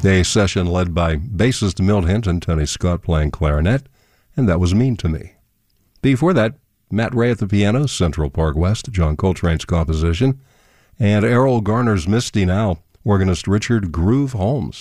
A session led by bassist Milt Hinton, Tony Scott playing clarinet, and that was Mean to Me. Before that, Matt Ray at the piano, Central Park West, John Coltrane's composition, and Errol Garner's Misty Now, organist Richard Groove Holmes.